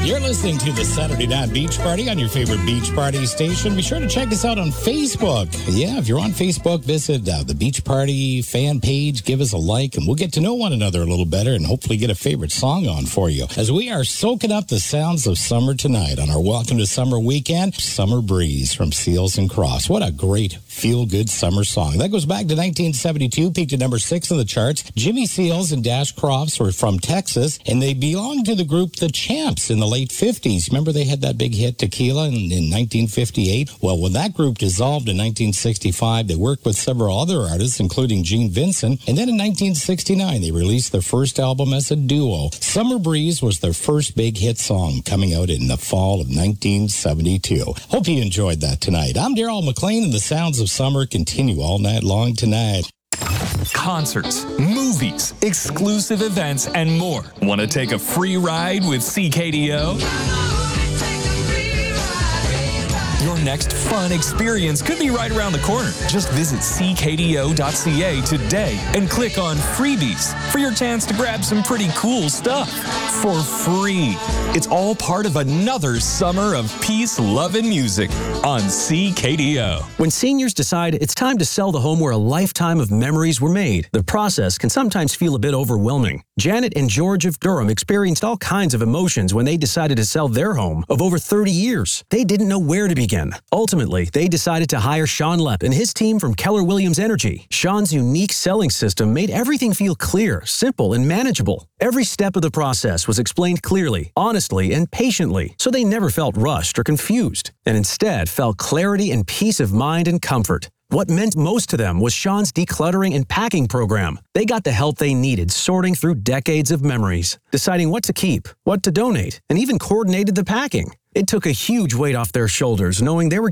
You're listening to the Saturday Night Beach Party on your favorite beach party station. Be sure to check us out on Facebook. Yeah, if you're on Facebook, visit the Beach Party fan page, give us a like, and we'll get to know one another a little better and hopefully get a favorite song on for you. As we are soaking up the sounds of summer tonight on our Welcome to Summer weekend, Summer Breeze from Seals and Crofts. What a great feel-good summer song. That goes back to 1972, peaked at number 6 on the charts. Jimmy Seals and Dash Crofts were from Texas, and they belonged to the group The Champs in the late 50s. Remember they had that big hit, Tequila, in 1958? Well, when that group dissolved in 1965, they worked with several other artists, including Gene Vincent, and then in 1969, they released their first album as a duo. Summer Breeze was their first big hit song, coming out in the fall of 1972. Hope you enjoyed that tonight. I'm Daryl McLean, and the sounds of summer continue all night long tonight. Concerts, movies, exclusive events, and more. Want to take a free ride with CKDO? Your next fun experience could be right around the corner. Just visit ckdo.ca today and click on Freebies for your chance to grab some pretty cool stuff for free. It's all part of another summer of peace, love, and music on CKDO. When seniors decide it's time to sell the home where a lifetime of memories were made, the process can sometimes feel a bit overwhelming. Janet and George of Durham experienced all kinds of emotions when they decided to sell their home of over 30 years. They didn't know where to begin. Ultimately, they decided to hire Sean Lepp and his team from Keller Williams Energy. Sean's unique selling system made everything feel clear, simple, and manageable. Every step of the process was explained clearly, honestly, and patiently, so they never felt rushed or confused, and instead felt clarity and peace of mind and comfort. What meant most to them was Sean's decluttering and packing program. They got the help they needed sorting through decades of memories, deciding what to keep, what to donate, and even coordinated the packing. It took a huge weight off their shoulders knowing they were